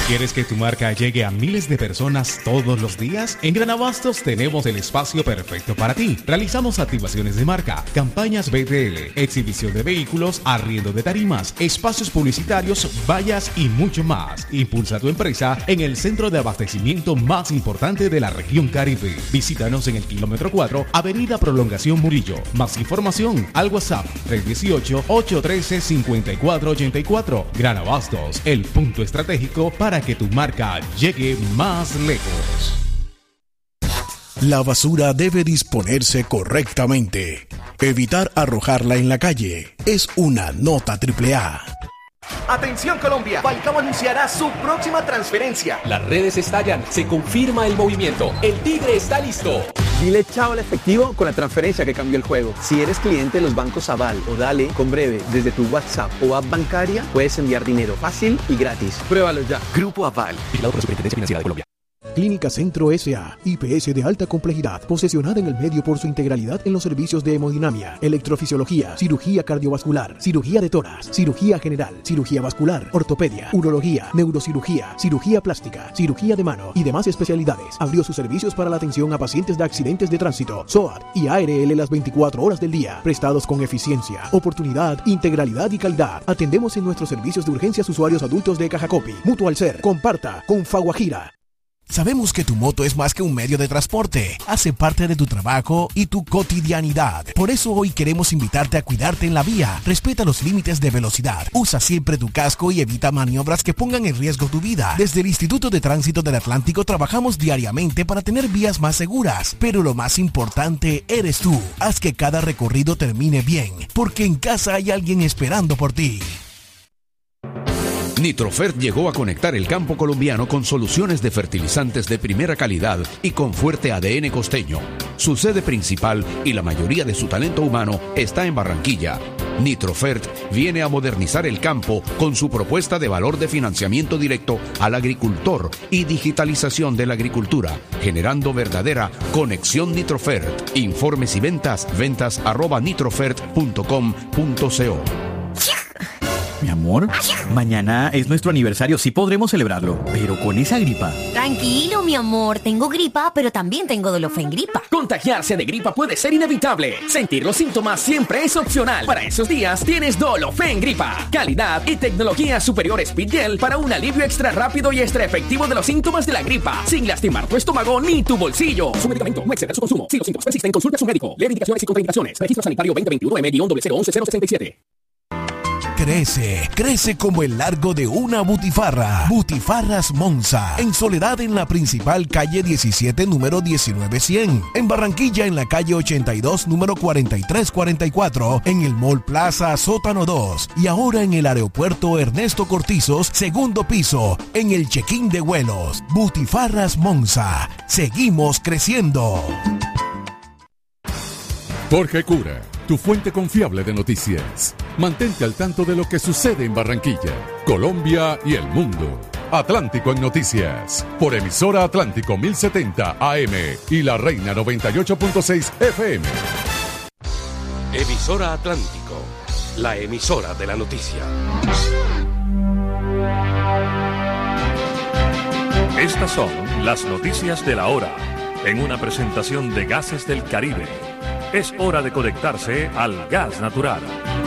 ¿Quieres que tu marca llegue a miles de personas todos los días? En Gran Abastos tenemos el espacio perfecto para ti. Realizamos activaciones de marca, campañas BTL, exhibición de vehículos, arriendo de tarimas, espacios publicitarios, vallas y mucho más. Impulsa tu empresa en el centro de abastecimiento más importante de la región Caribe. Visítanos en el kilómetro 4, Avenida Prolongación Murillo. Más información al WhatsApp 318-813-5484. Gran Abastos, el punto estratégico para que tu marca llegue más lejos. La basura debe disponerse correctamente. Evitar arrojarla en la calle es una nota AAA. Atención Colombia, Falcao anunciará su próxima transferencia. Las redes estallan, se confirma el movimiento, el Tigre está listo. Dile chao al efectivo con la transferencia que cambió el juego. Si eres cliente de los bancos Aval o Dale, con Breve, desde tu WhatsApp o app bancaria, puedes enviar dinero fácil y gratis. Pruébalo ya. Grupo Aval, vigilado por la Superintendencia Financiera de Colombia. Clínica Centro S.A., IPS de alta complejidad, posesionada en el medio por su integralidad en los servicios de hemodinamia, electrofisiología, cirugía cardiovascular, cirugía de tórax, cirugía general, cirugía vascular, ortopedia, urología, neurocirugía, cirugía plástica, cirugía de mano y demás especialidades. Abrió sus servicios para la atención a pacientes de accidentes de tránsito, SOAT y ARL las 24 horas del día, prestados con eficiencia, oportunidad, integralidad y calidad. Atendemos en nuestros servicios de urgencias usuarios adultos de Cajacopi, Mutual Ser, Comparta, Confaguajira. Sabemos que tu moto es más que un medio de transporte, hace parte de tu trabajo y tu cotidianidad. Por eso hoy queremos invitarte a cuidarte en la vía. Respeta los límites de velocidad, usa siempre tu casco y evita maniobras que pongan en riesgo tu vida. Desde el Instituto de Tránsito del Atlántico trabajamos diariamente para tener vías más seguras, pero lo más importante eres tú. Haz que cada recorrido termine bien, porque en casa hay alguien esperando por ti. Nitrofert llegó a conectar el campo colombiano con soluciones de fertilizantes de primera calidad y con fuerte ADN costeño. Su sede principal y la mayoría de su talento humano está en Barranquilla. Nitrofert viene a modernizar el campo con su propuesta de valor de financiamiento directo al agricultor y digitalización de la agricultura, generando verdadera conexión Nitrofert. Informes y ventas@nitrofert.com.co. Mi amor, mañana es nuestro aniversario, sí podremos celebrarlo, pero con esa gripa. Tranquilo, mi amor, tengo gripa, pero también tengo Dolofen Gripa. Contagiarse de gripa puede ser inevitable. Sentir los síntomas siempre es opcional. Para esos días tienes Dolofen Gripa. Calidad y tecnología superior Speedgel para un alivio extra rápido y extra efectivo de los síntomas de la gripa, sin lastimar tu estómago ni tu bolsillo. Su medicamento, no exceder su consumo. Si los síntomas persisten, consulte a su médico. Leer indicaciones y contraindicaciones. Registro Sanitario 2021-M-011-067. Crece como el largo de una butifarra. Butifarras Monza, en Soledad en la principal calle 17, número 19100. En Barranquilla en la calle 82, número 4344. En el Mall Plaza Sótano 2. Y ahora en el aeropuerto Ernesto Cortizos, segundo piso, en el check-in de vuelos. Butifarras Monza. Seguimos creciendo. Jorge Cura, tu fuente confiable de noticias. Mantente al tanto de lo que sucede en Barranquilla, Colombia y el mundo. Atlántico en Noticias, por emisora Atlántico 1070 AM y La Reina 98.6 FM. Emisora Atlántico, la emisora de la noticia. Estas son las noticias de la hora, en una presentación de Gases del Caribe. Es hora de conectarse al gas natural.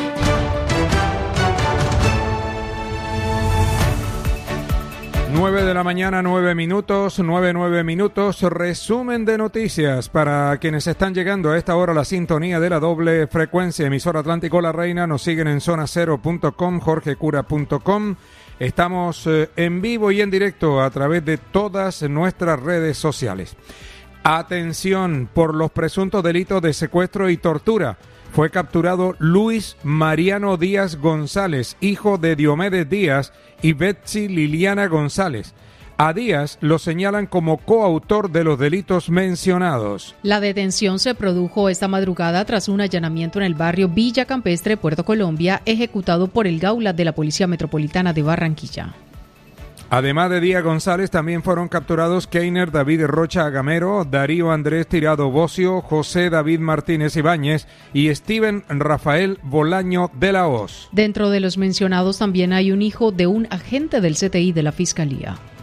9 de la mañana, 9 minutos, resumen de noticias para quienes están llegando a esta hora a la sintonía de la doble frecuencia, emisora Atlántico La Reina, nos siguen en zonacero.com, jorgecura.com, estamos en vivo y en directo a través de todas nuestras redes sociales. Atención por los presuntos delitos de secuestro y tortura. Fue capturado Luis Mariano Díaz González, hijo de Diomedes Díaz y Betsy Liliana González. A Díaz lo señalan como coautor de los delitos mencionados. La detención se produjo esta madrugada tras un allanamiento en el barrio Villa Campestre, Puerto Colombia, ejecutado por el Gaulat de la Policía Metropolitana de Barranquilla. Además de Díaz González, también fueron capturados Keiner David Rocha Agamero, Darío Andrés Tirado Bocio, José David Martínez Ibáñez y Steven Rafael Bolaño de la Hoz. Dentro de los mencionados también hay un hijo de un agente del CTI de la Fiscalía.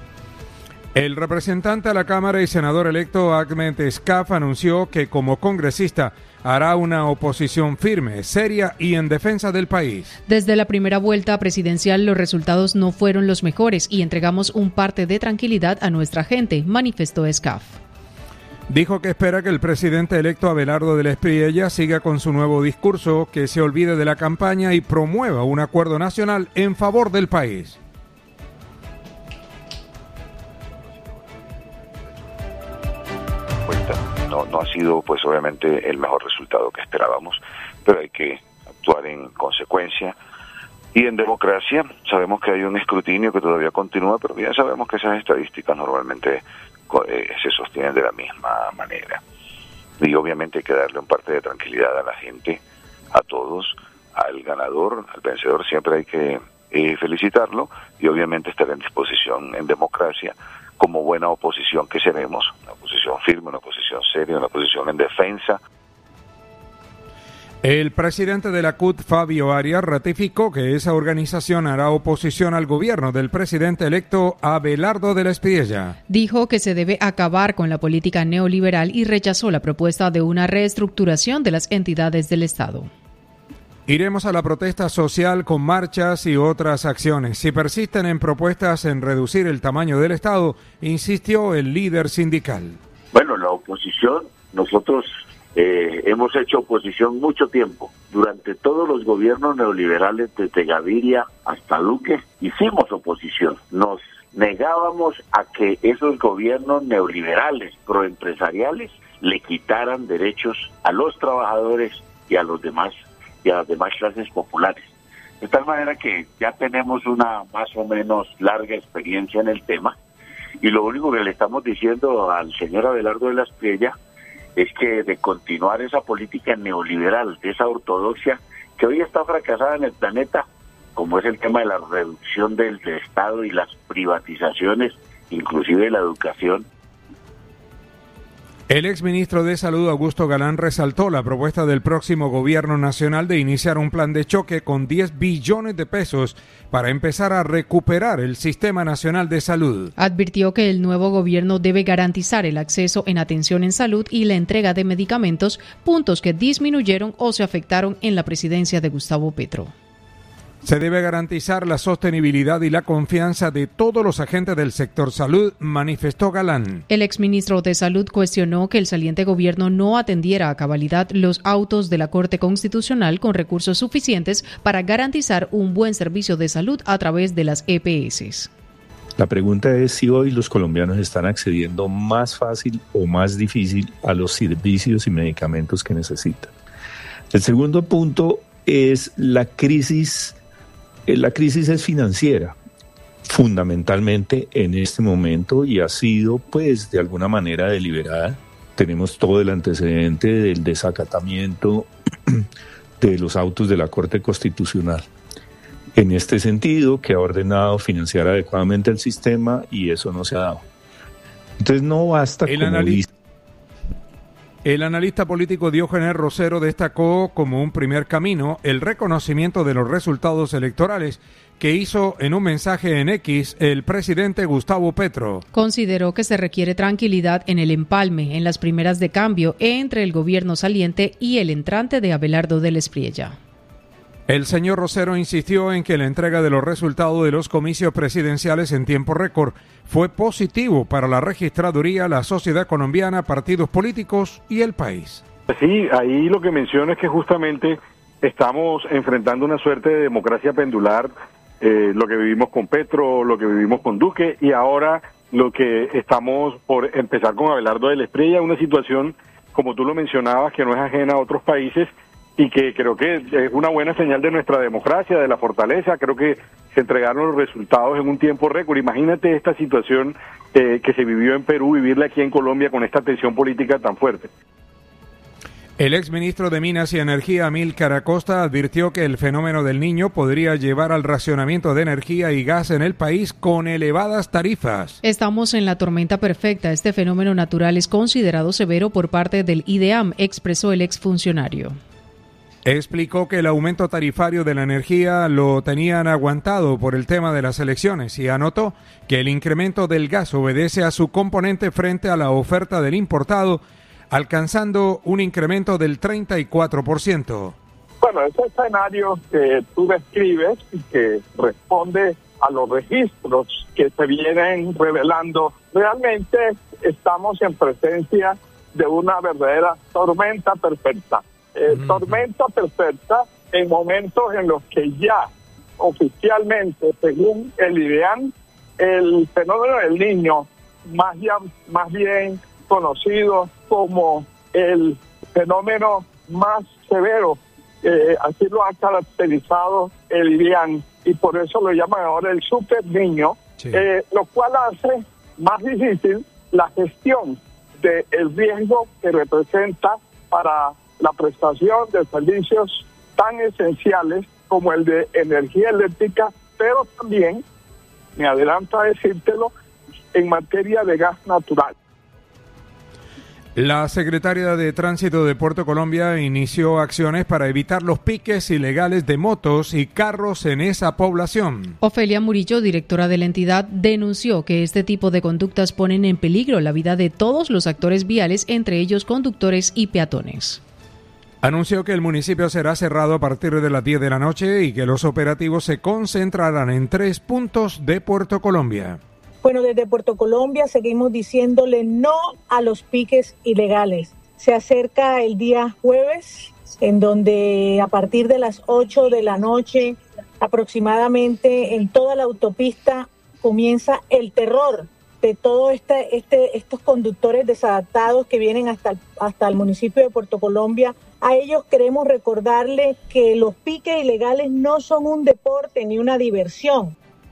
El representante a la Cámara y senador electo Ahmed Escaf anunció que como congresista hará una oposición firme, seria y en defensa del país. Desde la primera vuelta presidencial los resultados no fueron los mejores y entregamos un parte de tranquilidad a nuestra gente, manifestó Escaf. Dijo que espera que el presidente electo Abelardo de la Espriella siga con su nuevo discurso, que se olvide de la campaña y promueva un acuerdo nacional en favor del país. No ha sido, pues obviamente, el mejor resultado que esperábamos, pero hay que actuar en consecuencia. Y en democracia sabemos que hay un escrutinio que todavía continúa, pero bien sabemos que esas estadísticas normalmente se sostienen de la misma manera. Y obviamente hay que darle un parte de tranquilidad a la gente, a todos, al ganador, al vencedor siempre hay que felicitarlo y obviamente estar en disposición en democracia como buena oposición que seremos, una oposición firme, una oposición seria, una oposición en defensa. El presidente de la CUT, Fabio Arias, ratificó que esa organización hará oposición al gobierno del presidente electo Abelardo de la Espriella. Dijo que se debe acabar con la política neoliberal y rechazó la propuesta de una reestructuración de las entidades del Estado. Iremos a la protesta social con marchas y otras acciones. Si persisten en propuestas en reducir el tamaño del Estado, insistió el líder sindical. Bueno, la oposición, nosotros hemos hecho oposición mucho tiempo. Durante todos los gobiernos neoliberales, desde Gaviria hasta Duque, hicimos oposición. Nos negábamos a que esos gobiernos neoliberales, proempresariales, le quitaran derechos a los trabajadores y a los demás y a las demás clases populares. De tal manera que ya tenemos una más o menos larga experiencia en el tema y lo único que le estamos diciendo al señor Abelardo de la Espriella es que de continuar esa política neoliberal, de esa ortodoxia que hoy está fracasada en el planeta, como es el tema de la reducción del Estado y las privatizaciones, inclusive la educación. El exministro de Salud, Augusto Galán, resaltó la propuesta del próximo gobierno nacional de iniciar un plan de choque con 10 billones de pesos para empezar a recuperar el Sistema Nacional de Salud. Advirtió que el nuevo gobierno debe garantizar el acceso en atención en salud y la entrega de medicamentos, puntos que disminuyeron o se afectaron en la presidencia de Gustavo Petro. Se debe garantizar la sostenibilidad y la confianza de todos los agentes del sector salud, manifestó Galán. El exministro de Salud cuestionó que el saliente gobierno no atendiera a cabalidad los autos de la Corte Constitucional con recursos suficientes para garantizar un buen servicio de salud a través de las EPS. La pregunta es si hoy los colombianos están accediendo más fácil o más difícil a los servicios y medicamentos que necesitan. El segundo punto es la crisis. La crisis es financiera, fundamentalmente en este momento, y ha sido, pues, de alguna manera deliberada. Tenemos todo el antecedente del desacatamiento de los autos de la Corte Constitucional. En este sentido, que ha ordenado financiar adecuadamente el sistema y eso no se ha dado. Entonces no basta El analista político Diógenes Rosero destacó como un primer camino el reconocimiento de los resultados electorales que hizo en un mensaje en X el presidente Gustavo Petro. Consideró que se requiere tranquilidad en el empalme, en las primeras de cambio entre el gobierno saliente y el entrante de Abelardo de la Espriella. El señor Rosero insistió en que la entrega de los resultados de los comicios presidenciales en tiempo récord fue positivo para la registraduría, la sociedad colombiana, partidos políticos y el país. Sí, ahí lo que menciono es que justamente estamos enfrentando una suerte de democracia pendular, lo que vivimos con Petro, lo que vivimos con Duque y ahora lo que estamos por empezar con Abelardo de la Espriella, una situación, como tú lo mencionabas, que no es ajena a otros países, y que creo que es una buena señal de nuestra democracia, de la fortaleza. Creo que se entregaron los resultados en un tiempo récord. Imagínate esta situación que se vivió en Perú, vivirla aquí en Colombia con esta tensión política tan fuerte. El exministro de Minas y Energía, Amílcar Acosta, advirtió que el fenómeno del Niño podría llevar al racionamiento de energía y gas en el país con elevadas tarifas. Estamos en la tormenta perfecta. Este fenómeno natural es considerado severo por parte del IDEAM, expresó el exfuncionario. Explicó que el aumento tarifario de la energía lo tenían aguantado por el tema de las elecciones y anotó que el incremento del gas obedece a su componente frente a la oferta del importado, alcanzando un incremento del 34%. Bueno, ese escenario que tú describes y que responde a los registros que se vienen revelando, realmente estamos en presencia de una verdadera tormenta perfecta. Tormenta perfecta en momentos en los que ya oficialmente, según el IDEAN, el fenómeno del Niño, más bien conocido como el fenómeno más severo, así lo ha caracterizado el IDEAN, y por eso lo llaman ahora el Super Niño, sí. Lo cual hace más difícil la gestión del riesgo que representa para la prestación de servicios tan esenciales como el de energía eléctrica, pero también, me adelanto a decírtelo, en materia de gas natural. La secretaria de Tránsito de Puerto Colombia inició acciones para evitar los piques ilegales de motos y carros en esa población. Ofelia Murillo, directora de la entidad, denunció que este tipo de conductas ponen en peligro la vida de todos los actores viales, entre ellos conductores y peatones. Anunció que el municipio será cerrado a partir de las 10 de la noche y que los operativos se concentrarán en 3 puntos de Puerto Colombia. Bueno, desde Puerto Colombia seguimos diciéndole no a los piques ilegales. Se acerca el día jueves, en donde a partir de las 8 de la noche aproximadamente en toda la autopista comienza el terror de todos estos conductores desadaptados que vienen hasta el municipio de Puerto Colombia. A ellos queremos recordarles que los piques ilegales no son un deporte ni una diversión.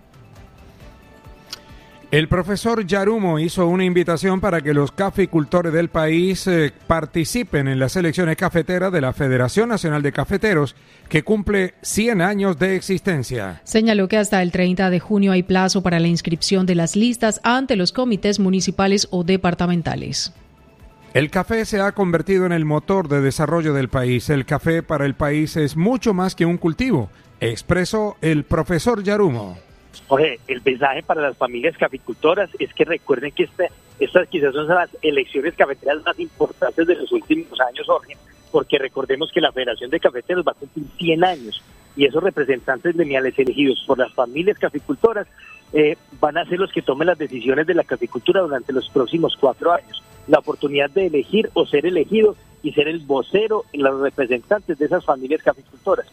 El profesor Yarumo hizo una invitación para que los caficultores del país participen en las elecciones cafeteras de la Federación Nacional de Cafeteros, que cumple 100 años de existencia. Señaló que hasta el 30 de junio hay plazo para la inscripción de las listas ante los comités municipales o departamentales. El café se ha convertido en el motor de desarrollo del país. El café para el país es mucho más que un cultivo, expresó el profesor Yarumo. Jorge, el mensaje para las familias caficultoras es que recuerden que estas quizás son las elecciones cafeteras más importantes de los últimos años, Jorge, porque recordemos que la Federación de Cafeteros va a cumplir 100 años y esos representantes gremiales elegidos por las familias caficultoras van a ser los que tomen las decisiones de la caficultura durante los próximos 4 años. La oportunidad de elegir o ser elegido y ser el vocero y los representantes de esas familias caficultoras.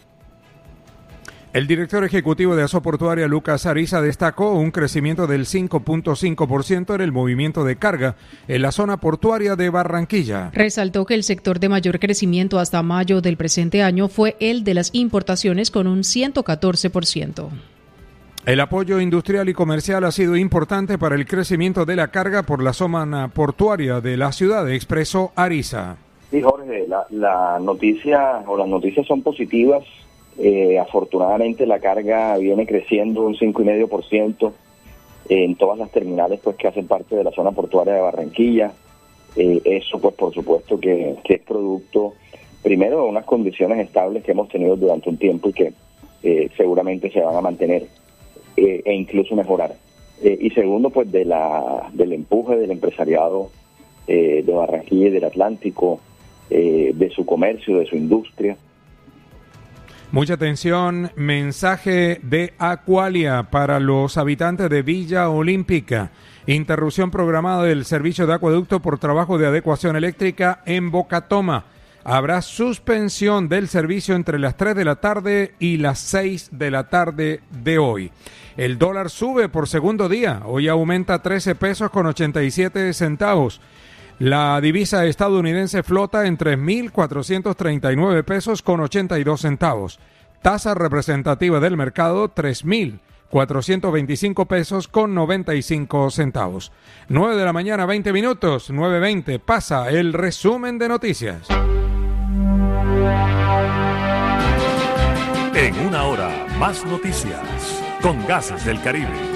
El director ejecutivo de Asoportuaria, Lucas Ariza, destacó un crecimiento del 5.5% en el movimiento de carga en la zona portuaria de Barranquilla. Resaltó que el sector de mayor crecimiento hasta mayo del presente año fue el de las importaciones, con un 114%. El apoyo industrial y comercial ha sido importante para el crecimiento de la carga por la zona portuaria de la ciudad, expresó Ariza. Sí, Jorge, la noticia o las noticias son positivas. Afortunadamente la carga viene creciendo un 5,5% en todas las terminales pues que hacen parte de la zona portuaria de Barranquilla. Eso pues por supuesto que es producto primero de unas condiciones estables que hemos tenido durante un tiempo y que seguramente se van a mantener e incluso mejorar. Y segundo pues del empuje del empresariado de Barranquilla y del Atlántico, de su comercio, de su industria. Mucha atención, mensaje de Aqualia para los habitantes de Villa Olímpica. Interrupción programada del servicio de acueducto por trabajo de adecuación eléctrica en Bocatoma. Habrá suspensión del servicio entre las 3 de la tarde y las 6 de la tarde de hoy. El dólar sube por segundo día. Hoy aumenta 13 pesos con 87 centavos. La divisa estadounidense flota en 3.439 pesos con 82 centavos. Tasa representativa del mercado, 3.425 pesos con 95 centavos. 9 de la mañana, 20 minutos, 9:20. Pasa el resumen de noticias. En una hora, más noticias con Gases del Caribe.